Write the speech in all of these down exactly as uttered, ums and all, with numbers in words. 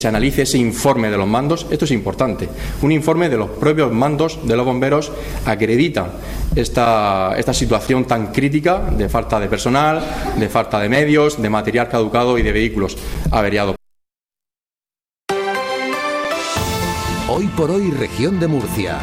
Se analice ese informe de los mandos. Esto es importante. Un informe de los propios mandos de los bomberos acredita esta, esta situación tan crítica de falta de personal, de falta de medios, de material caducado y de vehículos averiados. Hoy por hoy, región de Murcia.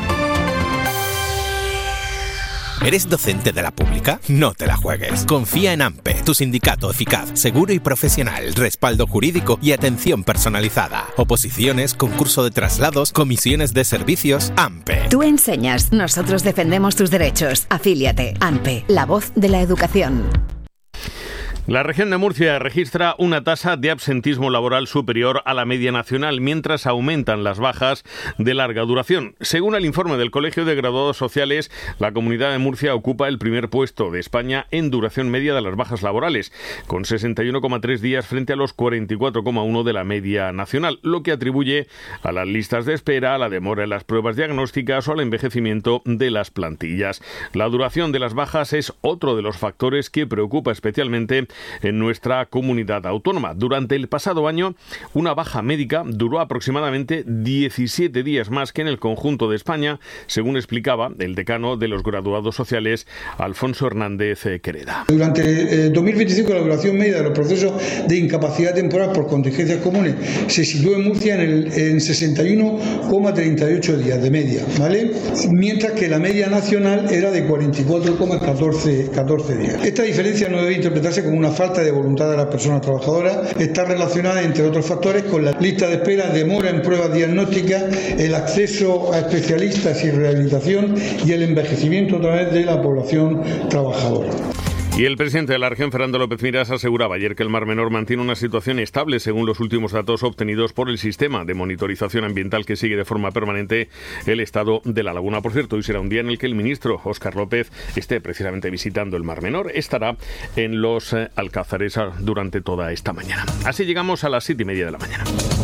¿Eres docente de la pública? No te la juegues. Confía en AMPE, tu sindicato eficaz, seguro y profesional, respaldo jurídico y atención personalizada. Oposiciones, concurso de traslados, comisiones de servicios, AMPE. Tú enseñas, nosotros defendemos tus derechos. Afíliate. AMPE, la voz de la educación. La región de Murcia registra una tasa de absentismo laboral superior a la media nacional, mientras aumentan las bajas de larga duración. Según el informe del Colegio de Graduados Sociales, la Comunidad de Murcia ocupa el primer puesto de España en duración media de las bajas laborales, con sesenta y uno coma tres días frente a los cuarenta y cuatro coma uno de la media nacional, lo que atribuye a las listas de espera, a la demora en las pruebas diagnósticas o al envejecimiento de las plantillas. La duración de las bajas es otro de los factores que preocupa especialmente en nuestra comunidad autónoma. Durante el pasado año, una baja médica duró aproximadamente diecisiete días más que en el conjunto de España, según explicaba el decano de los graduados sociales, Alfonso Hernández Quereda. Durante eh, dos mil veinticinco, la duración media de los procesos de incapacidad temporal por contingencias comunes se situó en Murcia en, el, en sesenta y uno coma treinta y ocho días de media, ¿vale? Mientras que la media nacional era de cuarenta y cuatro coma catorce días. Esta diferencia no debe interpretarse como una falta de voluntad de las personas trabajadoras. Está relacionada, entre otros factores, con la lista de espera, demora en pruebas diagnósticas, el acceso a especialistas y rehabilitación y el envejecimiento otra vez de la población trabajadora. Y el presidente de la región, Fernando López Miras, aseguraba ayer que el Mar Menor mantiene una situación estable según los últimos datos obtenidos por el sistema de monitorización ambiental que sigue de forma permanente el estado de la laguna. Por cierto, hoy será un día en el que el ministro Óscar López esté precisamente visitando el Mar Menor. Estará en los eh, Alcázares durante toda esta mañana. Así llegamos a las siete y media de la mañana.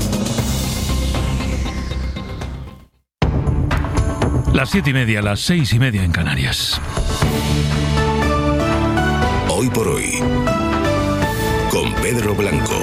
Las siete y media, las seis y media en Canarias. Hoy por hoy, con Pedro Blanco.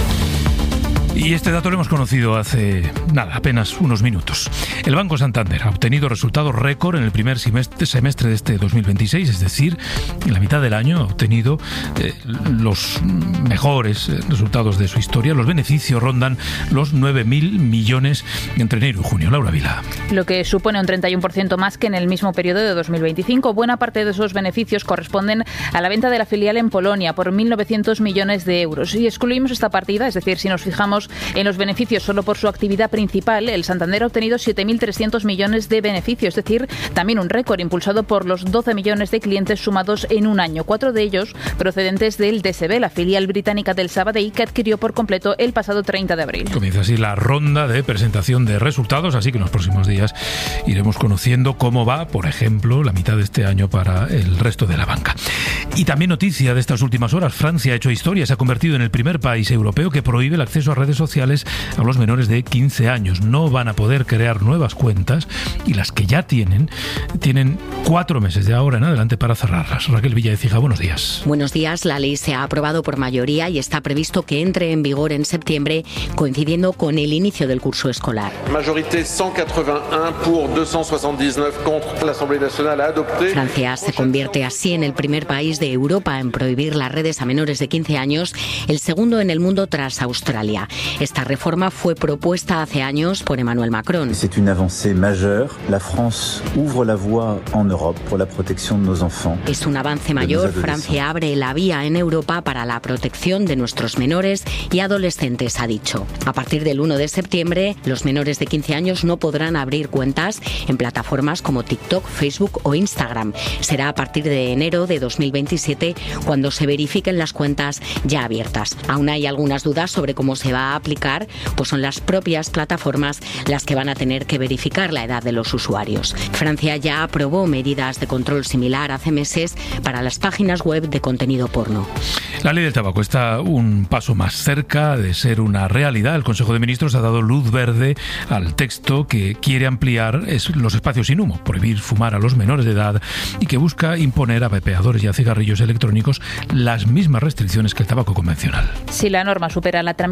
Y este dato lo hemos conocido hace, nada, apenas unos minutos. El Banco Santander ha obtenido resultados récord en el primer semestre, semestre de este dos mil veintiséis, es decir, en la mitad del año ha obtenido eh, los mejores resultados de su historia. Los beneficios rondan los nueve mil millones entre enero y junio. Laura Vila. Lo que supone un treinta y uno por ciento más que en el mismo periodo de dos mil veinticinco. Buena parte de esos beneficios corresponden a la venta de la filial en Polonia por mil novecientos millones de euros. Si excluimos esta partida, es decir, si nos fijamos en los beneficios solo por su actividad principal, el Santander ha obtenido siete mil trescientos millones de beneficios, es decir, también un récord impulsado por los doce millones de clientes sumados en un año, cuatro de ellos procedentes del D S B, la filial británica del Sabadell, que adquirió por completo el pasado treinta de abril. Comienza así la ronda de presentación de resultados, así que en los próximos días iremos conociendo cómo va, por ejemplo, la mitad de este año para el resto de la banca. Y también noticia de estas últimas horas, Francia ha hecho historia, se ha convertido en el primer país europeo que prohíbe el acceso a redes sociales a los menores de quince años. No van a poder crear nuevas cuentas y las que ya tienen, tienen cuatro meses de ahora en adelante para cerrarlas. Raquel Villaecija, buenos días. Buenos días. La ley se ha aprobado por mayoría y está previsto que entre en vigor en septiembre, coincidiendo con el inicio del curso escolar. Majorité ciento ochenta y uno por doscientos sesenta y nueve contra. La Asamblea Nacional ha adoptado. Francia se convierte así en el primer país de Europa en prohibir las redes a menores de quince años, el segundo en el mundo tras Australia. Esta reforma fue propuesta hace años por Emmanuel Macron. C'est une avancée majeure. La France ouvre la voie en Europe pour la protección de nos enfants. Es un avance mayor. Francia abre la vía en Europa para la protección de nuestros menores y adolescentes, ha dicho. A partir del uno de septiembre, los menores de quince años no podrán abrir cuentas en plataformas como TikTok, Facebook o Instagram. Será a partir de enero de dos mil veintisiete cuando se verifiquen las cuentas ya abiertas. Aún hay algunas dudas sobre cómo se va a aplicar, pues son las propias plataformas las que van a tener que verificar la edad de los usuarios. Francia ya aprobó medidas de control similar hace meses para las páginas web de contenido porno. La ley del tabaco está un paso más cerca de ser una realidad. El Consejo de Ministros ha dado luz verde al texto que quiere ampliar los espacios sin humo, prohibir fumar a los menores de edad y que busca imponer a vapeadores y a cigarrillos electrónicos las mismas restricciones que el tabaco convencional. Si la norma supera la tramitación parlamentaria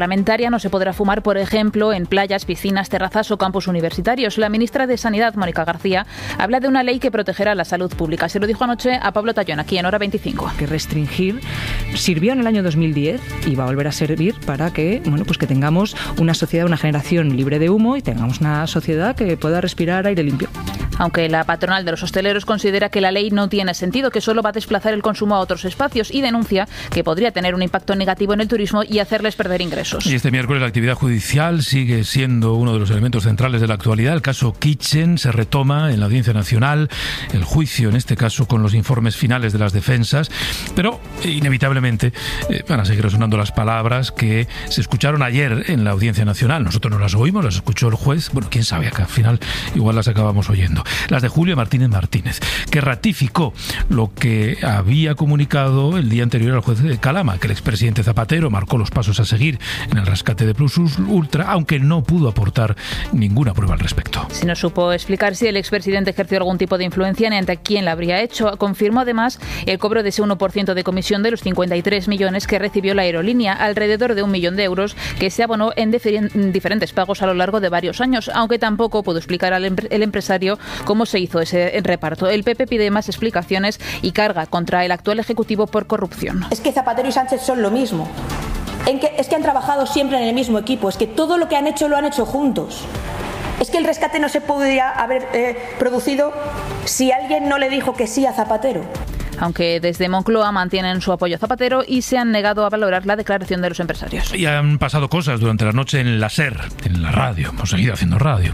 parlamentaria no se podrá fumar, por ejemplo, en playas, piscinas, terrazas o campos universitarios. La ministra de Sanidad, Mónica García, habla de una ley que protegerá la salud pública. Se lo dijo anoche a Pablo Tallón, aquí en Hora veinticinco. Que restringir sirvió en el año dos mil diez y va a volver a servir para que, bueno, pues que tengamos una sociedad, una generación libre de humo y tengamos una sociedad que pueda respirar aire limpio. Aunque la patronal de los hosteleros considera que la ley no tiene sentido, que solo va a desplazar el consumo a otros espacios y denuncia que podría tener un impacto negativo en el turismo y hacerles perder ingresos. Y este miércoles la actividad judicial sigue siendo uno de los elementos centrales de la actualidad. El caso Kitchen se retoma en la Audiencia Nacional, el juicio en este caso con los informes finales de las defensas, pero inevitablemente eh, van a seguir resonando las palabras que se escucharon ayer en la Audiencia Nacional. Nosotros no las oímos, las escuchó el juez. Bueno, quién sabe, acá al final igual las acabamos oyendo. Las de Julio Martínez Martínez, que ratificó lo que había comunicado el día anterior al juez de Calama, que el expresidente Zapatero marcó los pasos a seguir en el rescate de Plus Ultra, aunque no pudo aportar ninguna prueba al respecto. Si no supo explicar si el expresidente ejerció algún tipo de influencia ni ante quién la habría hecho. Confirmó además el cobro de ese uno por ciento de comisión de los cincuenta y tres millones que recibió la aerolínea, alrededor de un millón de euros que se abonó en diferentes pagos a lo largo de varios años, aunque tampoco pudo explicar al empre- el empresario cómo se hizo ese reparto. El P P pide más explicaciones y carga contra el actual Ejecutivo por corrupción. Es que Zapatero y Sánchez son lo mismo. En que, es que han trabajado siempre en el mismo equipo. Es que todo lo que han hecho lo han hecho juntos. Es que el rescate no se podría haber eh, producido si alguien no le dijo que sí a Zapatero. Aunque desde Moncloa mantienen su apoyo a Zapatero y se han negado a valorar la declaración de los empresarios. Y han pasado cosas durante la noche en la SER, en la radio. Hemos seguido haciendo radio.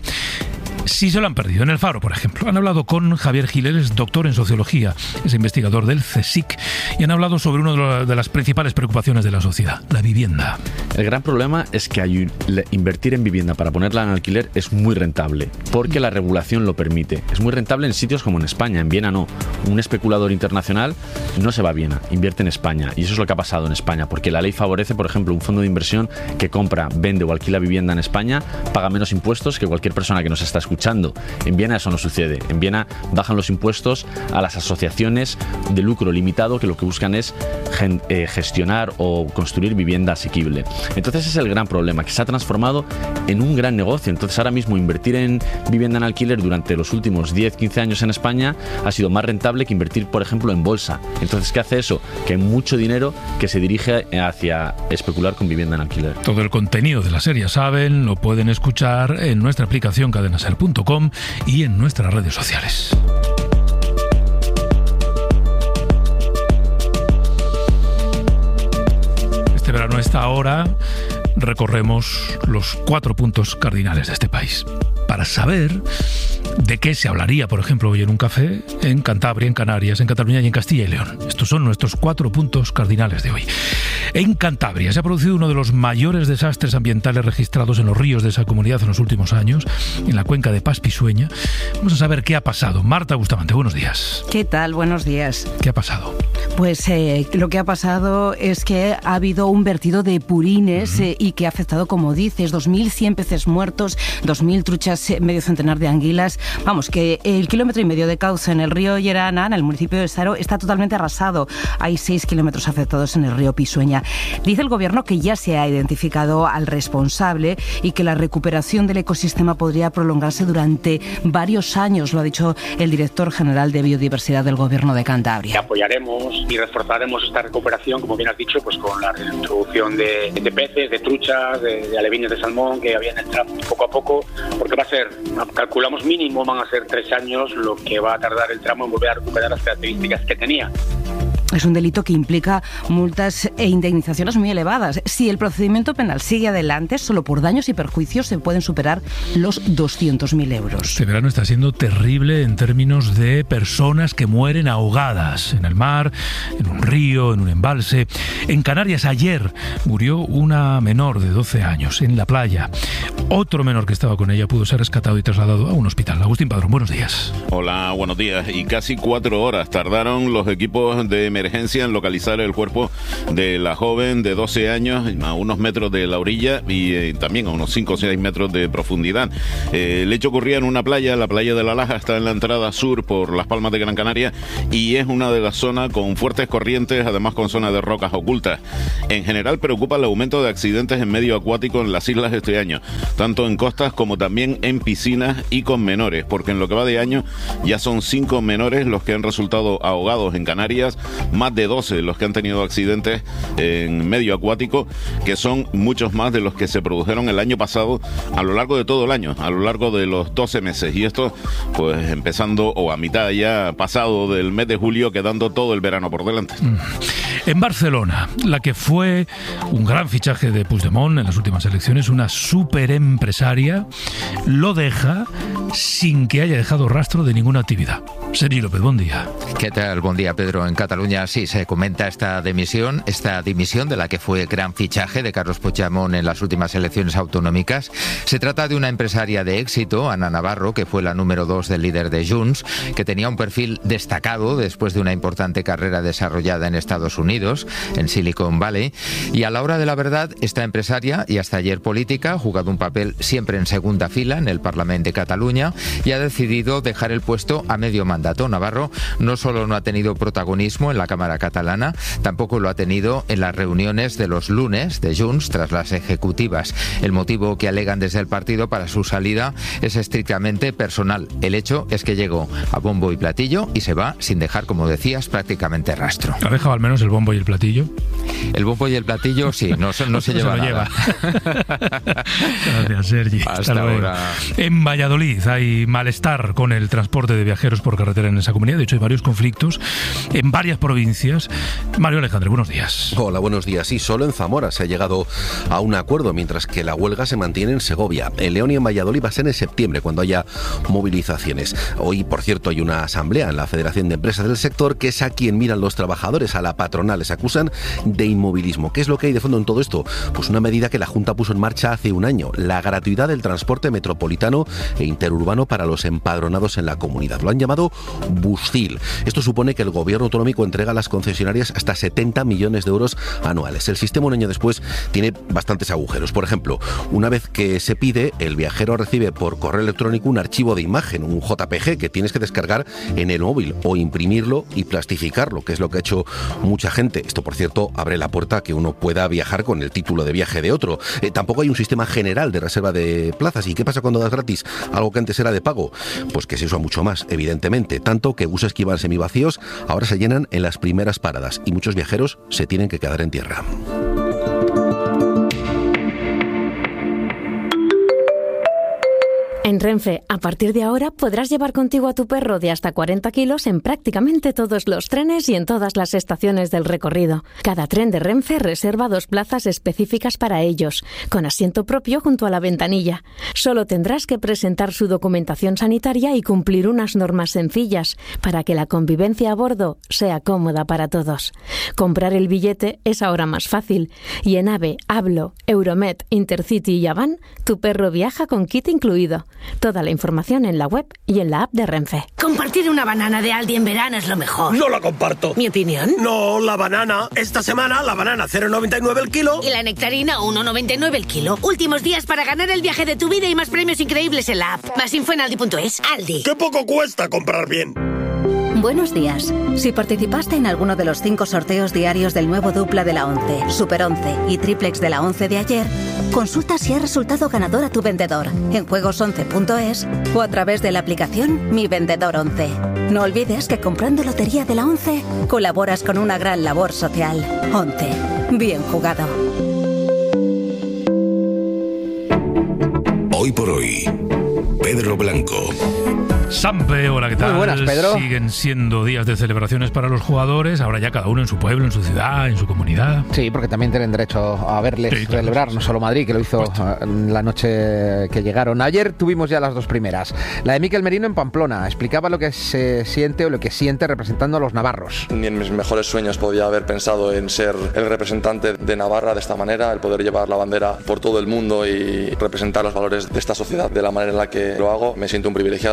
Sí se lo han perdido. En El Faro, por ejemplo, han hablado con Javier Giler, es doctor en sociología, es investigador del CSIC, y han hablado sobre una de las principales preocupaciones de la sociedad, la vivienda. El gran problema es que hay un, invertir en vivienda para ponerla en alquiler es muy rentable, porque la regulación lo permite. Es muy rentable en sitios como en España, en Viena no. Un especulador internacional no se va a Viena, invierte en España, y eso es lo que ha pasado en España, porque la ley favorece, por ejemplo, un fondo de inversión que compra, vende o alquila vivienda en España, paga menos impuestos que cualquier persona que nos está escuchando. En Viena eso no sucede. En Viena bajan los impuestos a las asociaciones de lucro limitado que lo que buscan es gen, eh, gestionar o construir vivienda asequible. Entonces ese es el gran problema, que se ha transformado en un gran negocio. Entonces ahora mismo invertir en vivienda en alquiler durante los últimos diez, quince años en España ha sido más rentable que invertir, por ejemplo, en bolsa. Entonces, ¿qué hace eso? Que hay mucho dinero que se dirige hacia especular con vivienda en alquiler. Todo el contenido de la serie, saben, lo pueden escuchar en nuestra aplicación cadena ser punto com y en nuestras redes sociales. Este verano, a esta hora, recorremos los cuatro puntos cardinales de este país para saber de qué se hablaría, por ejemplo, hoy en un café en Cantabria, en Canarias, en Cataluña y en Castilla y León. Estos son nuestros cuatro puntos cardinales de hoy. En Cantabria se ha producido uno de los mayores desastres ambientales registrados en los ríos de esa comunidad en los últimos años, en la cuenca de Paz-Pisueña. Vamos a saber qué ha pasado. Marta Bustamante, buenos días. ¿Qué tal? Buenos días. ¿Qué ha pasado? Pues eh, lo que ha pasado es que ha habido un vertido de purines uh-huh. eh, y que ha afectado, como dices, dos mil cien peces muertos, dos mil truchas, eh, medio centenar de anguilas. Vamos, que el kilómetro y medio de cauce en el río Llerana, en el municipio de Saro, está totalmente arrasado. Hay seis kilómetros afectados en el río Pisueña. Dice el gobierno que ya se ha identificado al responsable y que la recuperación del ecosistema podría prolongarse durante varios años, lo ha dicho el director general de Biodiversidad del gobierno de Cantabria. Apoyaremos y reforzaremos esta recuperación, como bien has dicho, pues con la reintroducción de, de peces, de truchas, de, de alevines de salmón que había en el tramo poco a poco, porque va a ser, calculamos mínimo, van a ser tres años lo que va a tardar el tramo en volver a recuperar las características que tenía. Es un delito que implica multas e indemnizaciones muy elevadas. Si el procedimiento penal sigue adelante, solo por daños y perjuicios se pueden superar los doscientos mil euros. Este verano está siendo terrible en términos de personas que mueren ahogadas en el mar, en un río, en un embalse. En Canarias ayer murió una menor de doce años en la playa. Otro menor que estaba con ella pudo ser rescatado y trasladado a un hospital. Agustín Padrón, buenos días. Hola, buenos días. Y casi cuatro horas tardaron los equipos de emergencia en localizar el cuerpo de la joven de doce años a unos metros de la orilla y eh, también a unos cinco o seis metros de profundidad. Eh, el hecho ocurría en una playa, la playa de La Laja, está en la entrada sur por Las Palmas de Gran Canaria y es una de las zonas con fuertes corrientes, además con zonas de rocas ocultas. En general preocupa el aumento de accidentes en medio acuático en las islas este año, tanto en costas como también en piscinas y con menores, porque en lo que va de año ya son cinco menores los que han resultado ahogados en Canarias, más de doce los que han tenido accidentes en medio acuático, que son muchos más de los que se produjeron el año pasado a lo largo de todo el año, a lo largo de los doce meses. Y esto, pues empezando o a mitad ya pasado del mes de julio, quedando todo el verano por delante. En Barcelona, la que fue un gran fichaje de Puigdemont en las últimas elecciones, una superempresaria, lo deja sin que haya dejado rastro de ninguna actividad. Sergi López, buen día. ¿Qué tal? Buen día, Pedro. En Cataluña sí se comenta esta dimisión, esta dimisión de la que fue gran fichaje de Carlos Puigdemont en las últimas elecciones autonómicas. Se trata de una empresaria de éxito, Ana Navarro, que fue la número dos del líder de Junts, que tenía un perfil destacado después de una importante carrera desarrollada en Estados Unidos, en Silicon Valley, y a la hora de la verdad, esta empresaria, y hasta ayer política, ha jugado un papel siempre en segunda fila en el Parlamento de Cataluña y ha decidido dejar el puesto a medio mandato. Navarro no solo no ha tenido protagonismo en la Cámara catalana, tampoco lo ha tenido en las reuniones de los lunes de Junts tras las ejecutivas. El motivo que alegan desde el partido para su salida es estrictamente personal. El hecho es que llegó a bombo y platillo y se va sin dejar, como decías, prácticamente rastro. ¿Ha dejado al menos el bombo y el platillo? El bombo y el platillo sí, no, no se lleva se nada. Lleva. Gracias, Sergi. Hasta, Hasta ahora. En Valladolid hay malestar con el transporte de viajeros por carretera en esa comunidad. De hecho, hay varios conflictos en varias provincias. Mario Alejandre, buenos días. Hola, buenos días. Sí, solo en Zamora se ha llegado a un acuerdo, mientras que la huelga se mantiene en Segovia. En León y en Valladolid va a ser en septiembre, cuando haya movilizaciones. Hoy, por cierto, hay una asamblea en la Federación de Empresas del sector, que es a quien miran los trabajadores, a la patronal. Les acusan de inmovilismo. ¿Qué es lo que hay de fondo en todo esto? Pues una medida que la Junta puso en marcha hace un año, la gratuidad del transporte metropolitano e interurbano para los empadronados en la comunidad. Lo han llamado Buscil. Esto supone que el gobierno autonómico entrega a las concesionarias hasta setenta millones de euros anuales. El sistema un año después tiene bastantes agujeros. Por ejemplo, una vez que se pide, el viajero recibe por correo electrónico un archivo de imagen, un J P G, que tienes que descargar en el móvil o imprimirlo y plastificarlo, que es lo que ha hecho mucha gente. Esto, por cierto, abre la puerta a que uno pueda viajar con el título de viaje de otro. Eh, tampoco hay un sistema general de reserva de plazas. ¿Y qué pasa cuando das gratis algo que antes era de pago? Pues que se usa mucho más, evidentemente. Tanto que buses que iban semivacíos ahora se llenan en las primeras paradas y muchos viajeros se tienen que quedar en tierra. En Renfe, a partir de ahora podrás llevar contigo a tu perro de hasta cuarenta kilos en prácticamente todos los trenes y en todas las estaciones del recorrido. Cada tren de Renfe reserva dos plazas específicas para ellos, con asiento propio junto a la ventanilla. Solo tendrás que presentar su documentación sanitaria y cumplir unas normas sencillas para que la convivencia a bordo sea cómoda para todos. Comprar el billete es ahora más fácil y en AVE, Hablo, Euromed, Intercity y Avan, tu perro viaja con kit incluido. Toda la información en la web y en la app de Renfe. Compartir una banana de Aldi en verano es lo mejor. No la comparto. ¿Mi opinión? No, la banana. Esta semana la banana cero coma noventa y nueve el kilo. Y la nectarina uno coma noventa y nueve el kilo. Últimos días para ganar el viaje de tu vida y más premios increíbles en la app. Más info en aldi punto es. Aldi. ¡Qué poco cuesta comprar bien! Buenos días. Si participaste en alguno de los cinco sorteos diarios del nuevo dupla de la once, Super once y triplex de la once de ayer, consulta si ha resultado ganador a tu vendedor en juegos once punto es o a través de la aplicación Mi Vendedor once. No olvides que comprando lotería de la once colaboras con una gran labor social. once. Bien jugado. Hoy por hoy, Pedro Blanco. Sampe, hola, ¿qué tal? Muy buenas, Pedro. Siguen siendo días de celebraciones para los jugadores, ahora ya cada uno en su pueblo, en su ciudad, en su comunidad. Sí, porque también tienen derecho a verles sí, claro, celebrar, no solo Madrid, que lo hizo la noche que llegaron. Ayer tuvimos ya las dos primeras. La de Miquel Merino en Pamplona, explicaba lo que se siente o lo que siente representando a los navarros. Ni en mis mejores sueños podía haber pensado en ser el representante de Navarra de esta manera, el poder llevar la bandera por todo el mundo y representar los valores de esta sociedad de la manera en la que lo hago. Me siento un privilegiado, una gran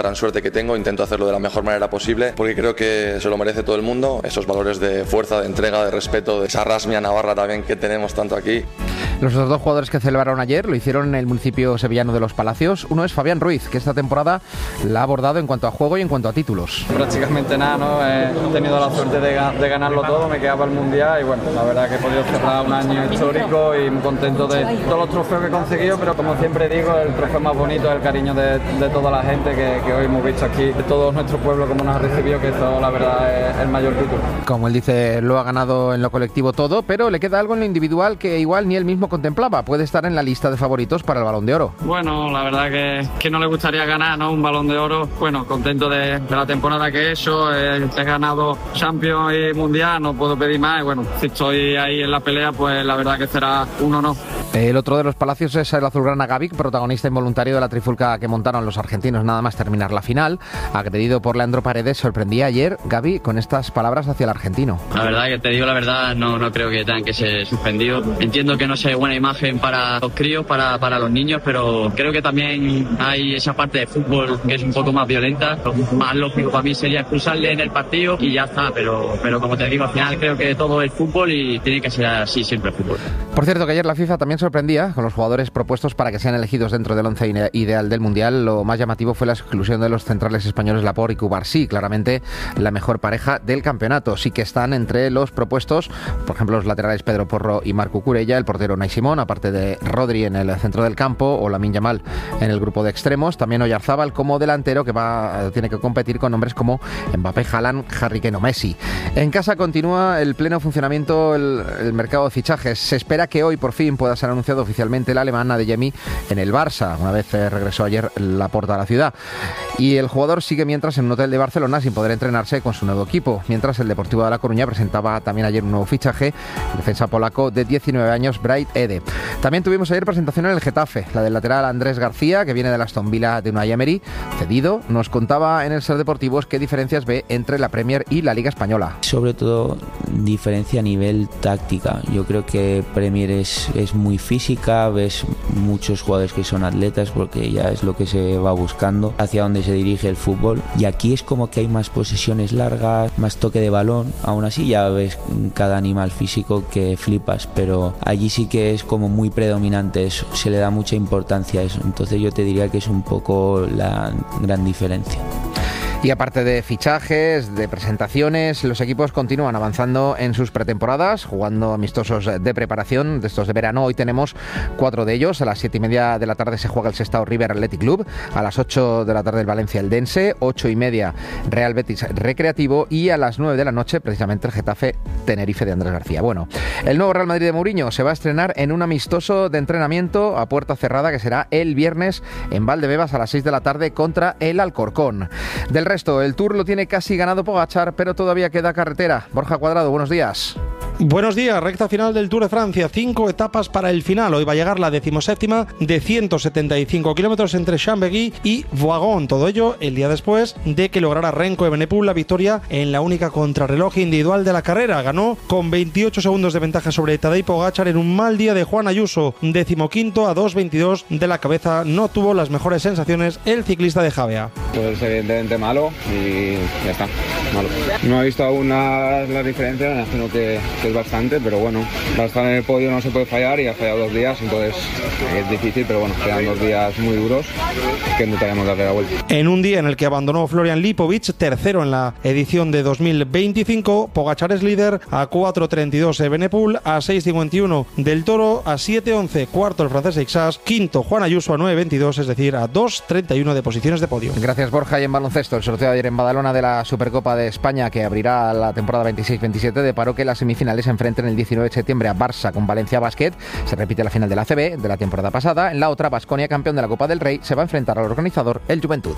gran suerte que tengo, intento hacerlo de la mejor manera posible porque creo que se lo merece todo el mundo, esos valores de fuerza, de entrega, de respeto, de esa rasmia navarra también que tenemos tanto aquí. Los otros dos jugadores que celebraron ayer lo hicieron en el municipio sevillano de Los Palacios. Uno es Fabián Ruiz, que esta temporada la ha abordado en cuanto a juego y en cuanto a títulos. Prácticamente nada, ¿no? He tenido la suerte de, de ganarlo todo, me quedaba el Mundial y bueno, la verdad que he podido cerrar un año histórico y muy contento de todos los trofeos que he conseguido, pero como siempre digo, el trofeo más bonito es el cariño de, de toda la gente que, que hoy hemos visto aquí, de todo nuestro pueblo como nos ha recibido, que eso la verdad es el mayor título. Como él dice, lo ha ganado en lo colectivo todo, pero le queda algo en lo individual que igual ni él mismo contemplaba. Puede estar en la lista de favoritos para el Balón de Oro. Bueno, la verdad que, que no le gustaría ganar, ¿no? Un Balón de Oro. Bueno, contento de, de la temporada que he hecho. Eh, he ganado Champions y Mundial, no puedo pedir más. Y bueno, si estoy ahí en la pelea, pues la verdad que será un honor. El otro de los Palacios es el azulgrana Gavi, protagonista involuntario de la trifulca que montaron los argentinos nada más terminar la final. Agredido por Leandro Paredes, sorprendía ayer Gavi con estas palabras hacia el argentino. La verdad que te digo la verdad, no, no creo que tengan que ser suspendidos. Entiendo que no sea buena imagen para los críos, para, para los niños, pero creo que también hay esa parte de fútbol que es un poco más violenta. Lo más lógico para mí sería expulsarle en el partido y ya está, pero, pero como te digo, al final creo que todo es fútbol y tiene que ser así siempre el fútbol. Por cierto, que ayer la FIFA también sorprendía con los jugadores propuestos para que sean elegidos dentro del once ideal del Mundial. Lo más llamativo fue la exclusión de los centrales españoles Laporte y Cubarsí, claramente la mejor pareja del campeonato. Sí que están entre los propuestos, por ejemplo, los laterales Pedro Porro y Marc Cucurella, el portero Unai Simón, aparte de Rodri en el centro del campo o Lamine Yamal en el grupo de extremos. También Oyarzábal como delantero, que va tiene que competir con nombres como Mbappé, Haaland, Harry Kane o Messi. En casa continúa el pleno funcionamiento el, el mercado de fichajes. Se espera que hoy por fin pueda ser anunciado oficialmente el alemán Adeyemi en el Barça, una vez eh, regresó ayer Laporte a la ciudad. Y el jugador sigue mientras en un hotel de Barcelona sin poder entrenarse con su nuevo equipo, mientras el Deportivo de La Coruña presentaba también ayer un nuevo fichaje, el defensa polaco de diecinueve años, Bright Ede. También tuvimos ayer presentación en el Getafe, la del lateral Andrés García, que viene de la Aston Villa de Unai Emery, cedido. Nos contaba en el Ser Deportivos qué diferencias ve entre la Premier y la Liga Española. Sobre todo diferencia a nivel táctica. Yo creo que Premier es, es muy física, ves muchos jugadores que son atletas porque ya es lo que se va buscando, hacia dónde se dirige el fútbol, y aquí es como que hay más posesiones largas, más toque de balón. Aún así ya ves cada animal físico que flipas, pero allí sí que es como muy predominante eso, se le da mucha importancia a eso, entonces yo te diría que es un poco la gran diferencia. Y aparte de fichajes, de presentaciones, los equipos continúan avanzando en sus pretemporadas, jugando amistosos de preparación de estos de verano. Hoy tenemos cuatro de ellos. A las siete y media de la tarde se juega el Sestao River Athletic Club. A las ocho de la tarde el Valencia Eldense. Ocho y media Real Betis Recreativo. Y a las nueve de la noche precisamente el Getafe Tenerife de Andrés García. Bueno, el nuevo Real Madrid de Mourinho se va a estrenar en un amistoso de entrenamiento a puerta cerrada que será el viernes en Valdebebas a las seis de la tarde contra el Alcorcón. Del resto, el Tour lo tiene casi ganado Pogačar, pero todavía queda carretera. Borja Cuadrado, buenos días. Buenos días, recta final del Tour de Francia, cinco etapas para el final. Hoy va a llegar la decimoséptima de ciento setenta y cinco kilómetros entre Chambéry y Voiron. Todo ello el día después de que lograra Renko Evenepoel la victoria en la única contrarreloj individual de la carrera. Ganó con veintiocho segundos de ventaja sobre Tadej Pogačar en un mal día de Juan Ayuso. Decimoquinto a dos veintidós de la cabeza. No tuvo las mejores sensaciones el ciclista de Javea. Pues evidentemente malo y ya está, malo. No he visto aún las, las diferencias, me imagino que, que bastante, pero bueno, para estar en el podio no se puede fallar y ha fallado dos días, entonces es difícil, pero bueno, quedan dos días muy duros que intentaremos darle la vuelta. En un día en el que abandonó Florian Lipovic, tercero en la edición de dos mil veinticinco, Pogačar es líder a cuatro treinta y dos Evenepoel, a seis cincuenta y uno Del Toro, a siete once cuarto el francés Eixas, quinto Juan Ayuso a nueve veintidós, es decir, a dos treinta y uno de posiciones de podio. Gracias, Borja. Y en baloncesto, el sorteo de ayer en Badalona de la Supercopa de España, que abrirá la temporada veintiséis veintisiete, deparó que las semifinales se enfrenten el diecinueve de septiembre a Barça con Valencia Basket. Se repite la final de la A C B de la temporada pasada. En la otra, Baskonia, campeón de la Copa del Rey, se va a enfrentar al organizador, el Juventud.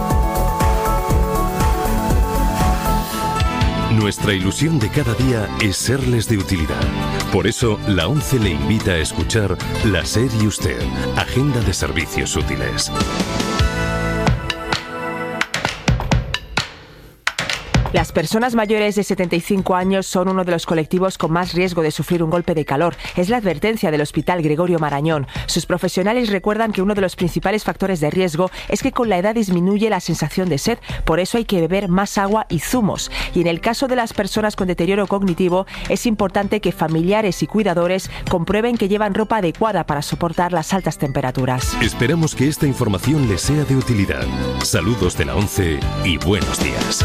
Nuestra ilusión de cada día es serles de utilidad. Por eso, la ONCE le invita a escuchar La SER y Usted, Agenda de Servicios Útiles. Las personas mayores de setenta y cinco años son uno de los colectivos con más riesgo de sufrir un golpe de calor. Es la advertencia del Hospital Gregorio Marañón. Sus profesionales recuerdan que uno de los principales factores de riesgo es que con la edad disminuye la sensación de sed. Por eso hay que beber más agua y zumos. Y en el caso de las personas con deterioro cognitivo, es importante que familiares y cuidadores comprueben que llevan ropa adecuada para soportar las altas temperaturas. Esperamos que esta información les sea de utilidad. Saludos de la ONCE y buenos días.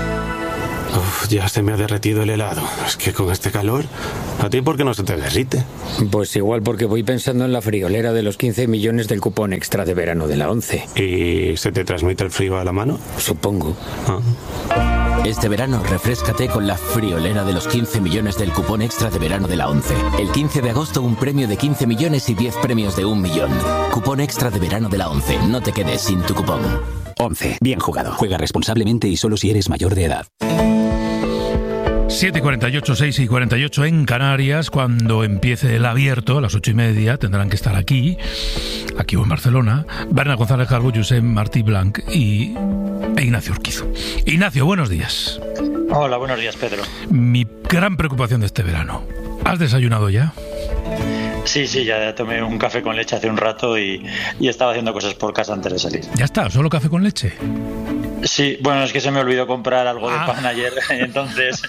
Uf, ya se me ha derretido el helado. Es que con este calor, ¿a ti por qué no se te derrite? Pues igual porque voy pensando en la friolera de los quince millones del cupón extra de verano de la ONCE. ¿Y se te transmite el frío a la mano? Supongo. Ah. Este verano refréscate con la friolera de los quince millones del cupón extra de verano de la ONCE. El quince de agosto un premio de quince millones y diez premios de un millón. Cupón extra de verano de la ONCE. No te quedes sin tu cupón. ONCE. Bien jugado. Juega responsablemente y solo si eres mayor de edad. siete y cuarenta y ocho, seis y cuarenta y ocho en Canarias. Cuando empiece el abierto, a las ocho y media, tendrán que estar aquí, aquí o en Barcelona, Bernat González Calvo, Josep Martí Blanc y e Ignacio Urquizo. Ignacio, buenos días. Hola, buenos días, Pedro. Mi gran preocupación de este verano. ¿Has desayunado ya? Sí, sí, ya tomé un café con leche hace un rato y, y estaba haciendo cosas por casa antes de salir. ¿Ya está? ¿Solo café con leche? Sí, bueno, es que se me olvidó comprar algo ah. de pan ayer, entonces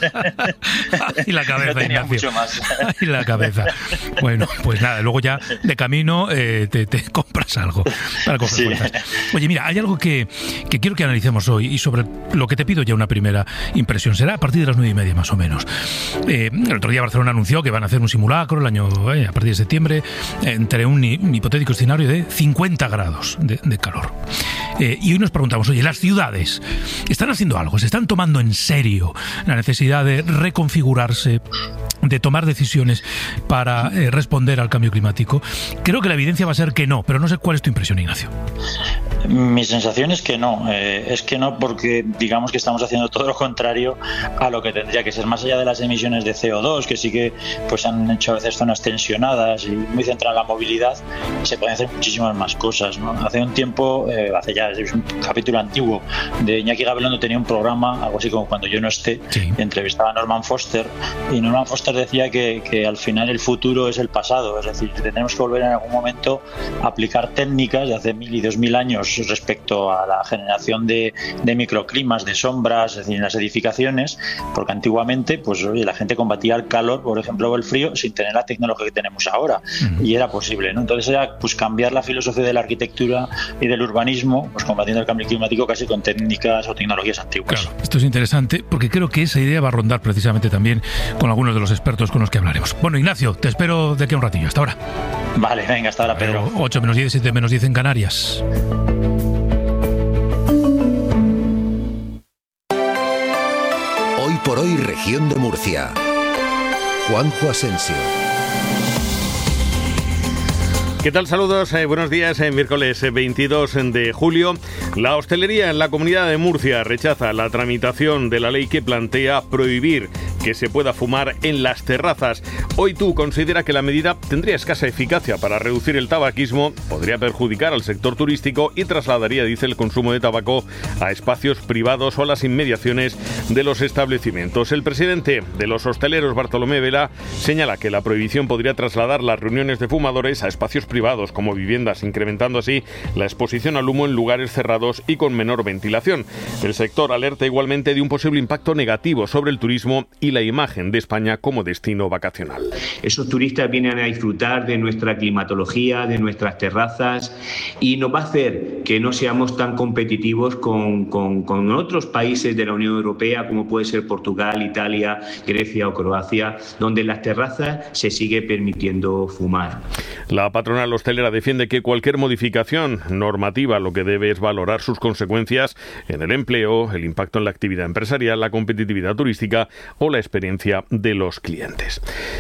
y la cabeza, no tenía Ignacio. mucho más. Y la cabeza. Bueno, pues nada, luego ya de camino eh, te, te compras algo para coger sí. fuerzas. Oye, mira, hay algo que, que quiero que analicemos hoy y sobre lo que te pido ya una primera impresión. Será a partir de las nueve y media más o menos. Eh, el otro día Barcelona anunció que van a hacer un simulacro el año eh, a partir de septiembre entre un, un hipotético escenario de cincuenta grados de, de calor. Eh, y hoy nos preguntamos, oye, las ciudades ¿están haciendo algo? ¿Se están tomando en serio la necesidad de reconfigurarse, de tomar decisiones para eh, responder al cambio climático? Creo que la evidencia va a ser que no, pero no sé cuál es tu impresión, Ignacio. Mi sensación es que no, eh, es que no porque digamos que estamos haciendo todo lo contrario a lo que tendría que ser, más allá de las emisiones de C O dos, que sí que pues han hecho a veces zonas tensionadas y muy centradas en la movilidad, se pueden hacer muchísimas más cosas, ¿no? Hace un tiempo, eh, hace ya es un capítulo antiguo de Iñaki Gabilondo, tenía un programa, algo así como Cuando yo no esté, sí. entrevistaba a Norman Foster y Norman Foster decía que, que al final el futuro es el pasado, es decir, que tenemos que volver en algún momento a aplicar técnicas de hace mil y dos mil años respecto a la generación de, de microclimas, de sombras, es decir, en las edificaciones, porque antiguamente pues oye, la gente combatía el calor, por ejemplo, o el frío, sin tener la tecnología que tenemos ahora, uh-huh. y era posible, ¿no? Entonces era pues cambiar la filosofía de la arquitectura y del urbanismo, pues combatiendo el cambio climático casi con técnicas o tecnologías antiguas. Claro, esto es interesante porque creo que esa idea va a rondar precisamente también con algunos de los expertos con los que hablaremos. Bueno, Ignacio, te espero de aquí a un ratillo. Hasta ahora. Vale, venga, hasta ahora, Pedro. ocho menos diez, siete menos diez en Canarias. Hoy por hoy, región de Murcia. Juanjo Asensio. ¿Qué tal? Saludos, eh, buenos días. Eh, miércoles veintidós de julio. La hostelería en la Comunidad de Murcia rechaza la tramitación de la ley que plantea prohibir que se pueda fumar en las terrazas. OITU considera que la medida tendría escasa eficacia para reducir el tabaquismo, podría perjudicar al sector turístico y trasladaría, dice, el consumo de tabaco a espacios privados o a las inmediaciones de los establecimientos. El presidente de los hosteleros, Bartolomé Vela, señala que la prohibición podría trasladar las reuniones de fumadores a espacios privados como viviendas, incrementando así la exposición al humo en lugares cerrados y con menor ventilación. El sector alerta igualmente de un posible impacto negativo sobre el turismo y la imagen de España como destino vacacional. Esos turistas vienen a disfrutar de nuestra climatología, de nuestras terrazas, y nos va a hacer que no seamos tan competitivos con, con, con otros países de la Unión Europea, como puede ser Portugal, Italia, Grecia o Croacia, donde en las terrazas se sigue permitiendo fumar. La patronal hostelera defiende que cualquier modificación normativa lo que debe es valorar sus consecuencias en el empleo, el impacto en la actividad empresarial, la competitividad turística o la experiencia de los clientes.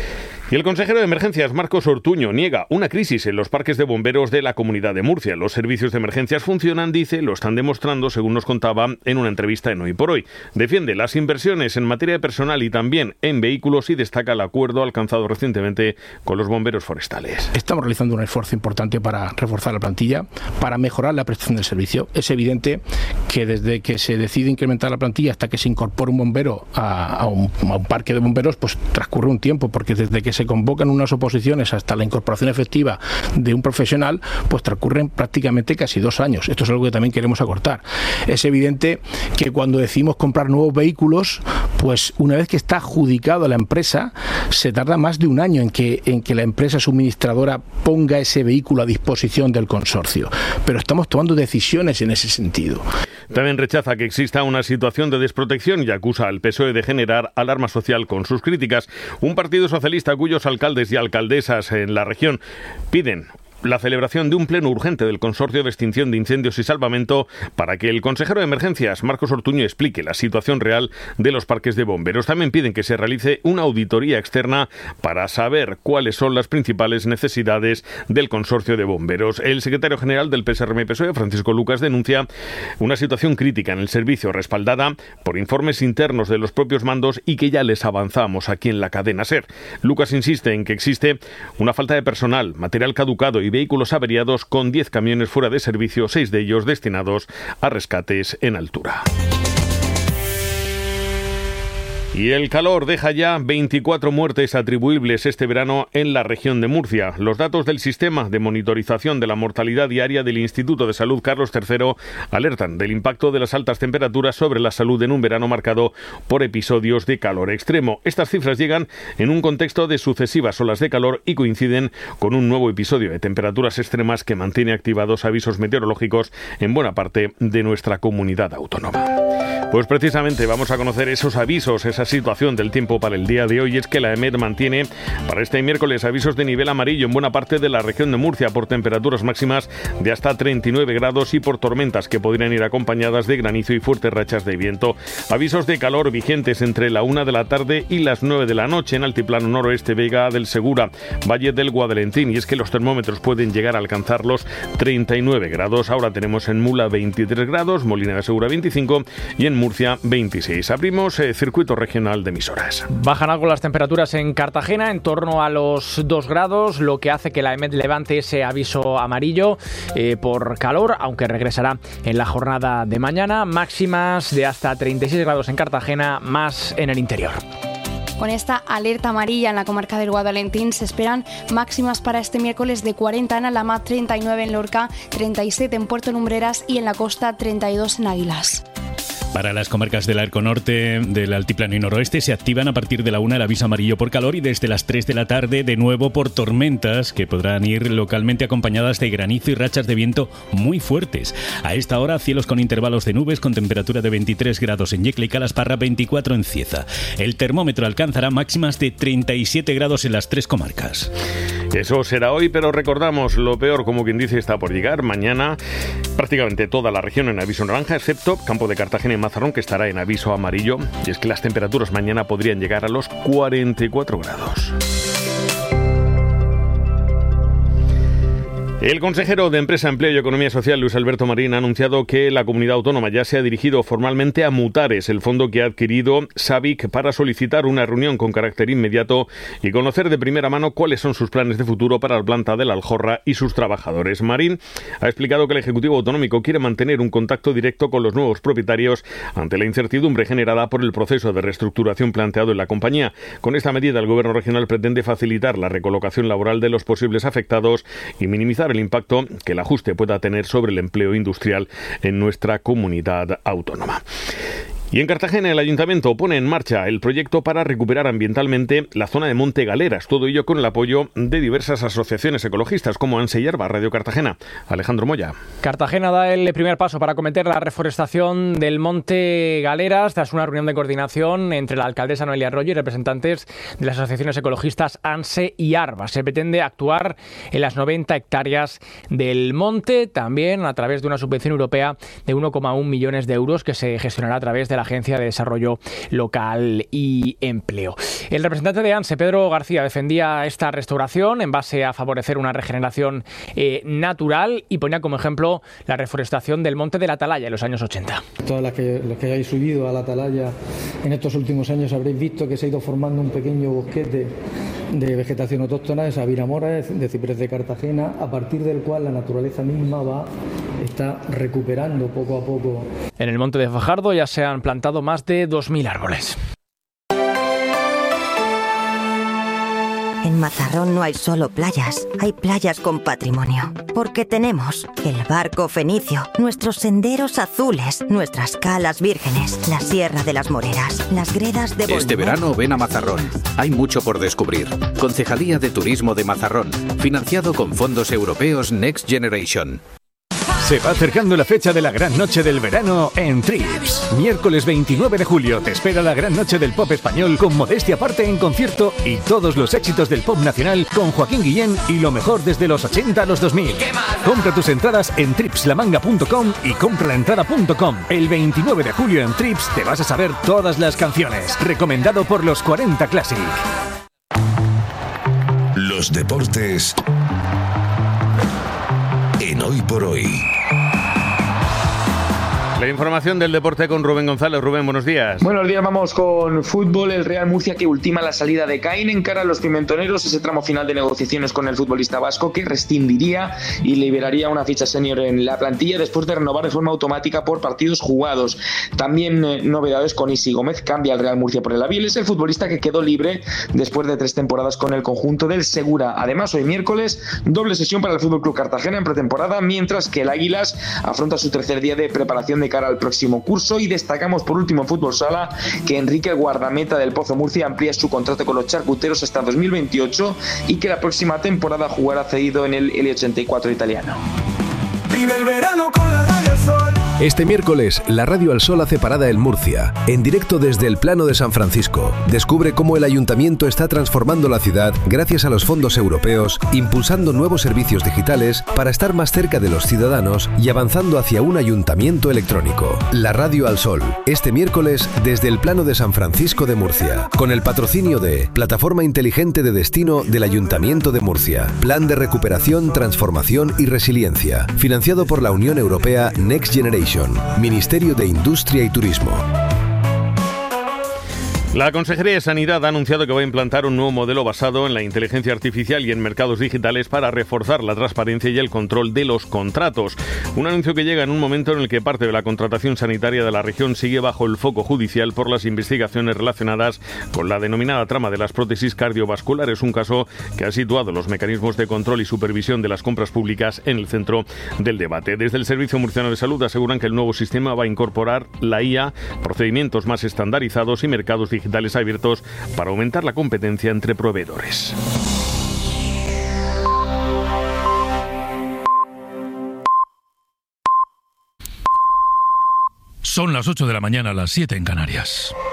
Y el consejero de Emergencias, Marcos Ortuño, niega una crisis en los parques de bomberos de la Comunidad de Murcia. Los servicios de emergencias funcionan, dice, lo están demostrando, según nos contaba en una entrevista en Hoy por Hoy. Defiende las inversiones en materia de personal y también en vehículos y destaca el acuerdo alcanzado recientemente con los bomberos forestales. Estamos realizando un esfuerzo importante para reforzar la plantilla, para mejorar la prestación del servicio. Es evidente que desde que se decide incrementar la plantilla hasta que se incorpora un bombero a, a, un, a un parque de bomberos, pues transcurre un tiempo, porque desde que se convocan unas oposiciones hasta la incorporación efectiva de un profesional, pues transcurren prácticamente casi dos años. Esto es algo que también queremos acortar. Es evidente que cuando decimos comprar nuevos vehículos, pues una vez que está adjudicado a la empresa, se tarda más de un año en que, en que la empresa suministradora ponga ese vehículo a disposición del consorcio. Pero estamos tomando decisiones en ese sentido. También rechaza que exista una situación de desprotección y acusa al P S O E de generar alarma social con sus críticas. Un partido socialista cuyos alcaldes y alcaldesas en la región piden la celebración de un pleno urgente del Consorcio de Extinción de Incendios y Salvamento para que el consejero de Emergencias, Marcos Ortuño, explique la situación real de los parques de bomberos. También piden que se realice una auditoría externa para saber cuáles son las principales necesidades del Consorcio de Bomberos. El secretario general del P S R M P S O E, Francisco Lucas, denuncia una situación crítica en el servicio respaldada por informes internos de los propios mandos y que ya les avanzamos aquí en la cadena SER. Lucas insiste en que existe una falta de personal, material caducado y vehículos averiados, con diez camiones fuera de servicio, seis de ellos destinados a rescates en altura. Y el calor deja ya veinticuatro muertes atribuibles este verano en la región de Murcia. Los datos del sistema de monitorización de la mortalidad diaria del Instituto de Salud Carlos tercero alertan del impacto de las altas temperaturas sobre la salud en un verano marcado por episodios de calor extremo. Estas cifras llegan en un contexto de sucesivas olas de calor y coinciden con un nuevo episodio de temperaturas extremas que mantiene activados avisos meteorológicos en buena parte de nuestra comunidad autónoma. Pues precisamente vamos a conocer esos avisos, esa situación del tiempo para el día de hoy. Es que la EMET mantiene para este miércoles avisos de nivel amarillo en buena parte de la región de Murcia por temperaturas máximas de hasta treinta y nueve grados y por tormentas que podrían ir acompañadas de granizo y fuertes rachas de viento. Avisos de calor vigentes entre la una de la tarde y las nueve de la noche en Altiplano Noroeste, Vega del Segura, Valle del Guadalentín, y es que los termómetros pueden llegar a alcanzar los treinta y nueve grados. Ahora tenemos en Mula veintitrés grados, Molina de Segura veinticinco y en Murcia veintiséis. Abrimos eh, circuito regional de emisoras. Bajan algo las temperaturas en Cartagena, en torno a los dos grados, lo que hace que la EMET levante ese aviso amarillo eh, por calor, aunque regresará en la jornada de mañana. Máximas de hasta treinta y seis grados en Cartagena, más en el interior. Con esta alerta amarilla en la comarca del Guadalentín se esperan máximas para este miércoles de cuarenta en Alamaz, treinta y nueve en Lorca, treinta y siete en Puerto Lumbreras y en la costa treinta y dos en Águilas. Para las comarcas del Arco Norte, del Altiplano y Noroeste se activan a partir de la una el aviso amarillo por calor y desde las tres de la tarde de nuevo por tormentas que podrán ir localmente acompañadas de granizo y rachas de viento muy fuertes. A esta hora cielos con intervalos de nubes con temperatura de veintitrés grados en Yecla y Calasparra, veinticuatro en Cieza. El termómetro alcanzará máximas de treinta y siete grados en las tres comarcas. Eso será hoy, pero recordamos, lo peor, como quien dice, está por llegar. Mañana prácticamente toda la región en aviso naranja, excepto Campo de Cartagena y Mazarrón, que estará en aviso amarillo. Y es que las temperaturas mañana podrían llegar a los cuarenta y cuatro grados. El consejero de Empresa, Empleo y Economía Social, Luis Alberto Marín, ha anunciado que la comunidad autónoma ya se ha dirigido formalmente a Mutares, el fondo que ha adquirido Sabic, para solicitar una reunión con carácter inmediato y conocer de primera mano cuáles son sus planes de futuro para la planta de la Aljorra y sus trabajadores. Marín ha explicado que el Ejecutivo Autonómico quiere mantener un contacto directo con los nuevos propietarios ante la incertidumbre generada por el proceso de reestructuración planteado en la compañía. Con esta medida, el Gobierno regional pretende facilitar la recolocación laboral de los posibles afectados y minimizar el impacto que el ajuste pueda tener sobre el empleo industrial en nuestra comunidad autónoma. Y en Cartagena el Ayuntamiento pone en marcha el proyecto para recuperar ambientalmente la zona de Monte Galeras, todo ello con el apoyo de diversas asociaciones ecologistas como Anse Hierba, Radio Cartagena. Alejandro Moya. Cartagena da el primer paso para acometer la reforestación del Monte Galeras tras una reunión de coordinación entre la alcaldesa Noelia Arroyo y representantes de las asociaciones ecologistas Anse y Arba. Se pretende actuar en las noventa hectáreas del monte, también a través de una subvención europea de uno coma uno millones de euros que se gestionará a través de la Agencia de Desarrollo Local y Empleo. El representante de ANSE, Pedro García, defendía esta restauración en base a favorecer una regeneración eh, natural y ponía como ejemplo la reforestación del Monte de la Atalaya en los años ochenta. Todas las que, los que hayáis subido a la Atalaya en estos últimos años habréis visto que se ha ido formando un pequeño bosquete de vegetación autóctona, de Sabina mora, de ciprés de Cartagena, a partir del cual la naturaleza misma va está recuperando poco a poco. En el Monte de Fajardo ya se han plantado más de dos mil árboles. En Mazarrón no hay solo playas, hay playas con patrimonio. Porque tenemos el barco fenicio, nuestros senderos azules, nuestras calas vírgenes, la Sierra de las Moreras, las gredas de Bolívar. Este verano ven a Mazarrón. Hay mucho por descubrir. Concejalía de Turismo de Mazarrón, financiado con fondos europeos Next Generation. Se va acercando la fecha de la gran noche del verano en Trips. Miércoles veintinueve de julio te espera la gran noche del pop español con Modestia Aparte en concierto y todos los éxitos del pop nacional con Joaquín Guillén y lo mejor desde los ochenta a los dos mil. Compra tus entradas en tripslamanga punto com y compralaentrada punto com. El veintinueve de julio en Trips te vas a saber todas las canciones. Recomendado por los cuarenta Classic. Los deportes en Hoy por Hoy. La información del deporte con Rubén González. Rubén, buenos días. Buenos días, vamos con fútbol. El Real Murcia, que ultima la salida de Caín, encara a los pimentoneros ese tramo final de negociaciones con el futbolista vasco, que rescindiría y liberaría una ficha senior en la plantilla después de renovar de forma automática por partidos jugados. También eh, novedades con Isi Gómez, cambia el Real Murcia por el Aviles, el futbolista que quedó libre después de tres temporadas con el conjunto del Segura. Además, hoy miércoles, doble sesión para el Fútbol Club Cartagena en pretemporada, mientras que el Águilas afronta su tercer día de preparación de cara al próximo curso. Y destacamos por último en Fútbol Sala que Enrique, guardameta del Pozo Murcia, amplía su contrato con los charcuteros hasta dos mil veintiocho y que la próxima temporada jugará cedido en el L ochenta y cuatro italiano. Vive el verano con la Radio Al Sol. Este miércoles, la Radio Al Sol hace parada en Murcia, en directo desde el Plano de San Francisco. Descubre cómo el ayuntamiento está transformando la ciudad gracias a los fondos europeos, impulsando nuevos servicios digitales para estar más cerca de los ciudadanos y avanzando hacia un ayuntamiento electrónico. La Radio Al Sol, este miércoles desde el Plano de San Francisco de Murcia, con el patrocinio de Plataforma Inteligente de Destino del Ayuntamiento de Murcia, Plan de Recuperación, Transformación y Resiliencia, financiado por la Unión Europea Next Generation, Ministerio de Industria y Turismo. La Consejería de Sanidad ha anunciado que va a implantar un nuevo modelo basado en la inteligencia artificial y en mercados digitales para reforzar la transparencia y el control de los contratos. Un anuncio que llega en un momento en el que parte de la contratación sanitaria de la región sigue bajo el foco judicial por las investigaciones relacionadas con la denominada trama de las prótesis cardiovasculares, un caso que ha situado los mecanismos de control y supervisión de las compras públicas en el centro del debate. Desde el Servicio Murciano de Salud aseguran que el nuevo sistema va a incorporar la I A, procedimientos más estandarizados y mercados digitales digitales abiertos para aumentar la competencia entre proveedores. Son las ocho de la mañana, las siete en Canarias.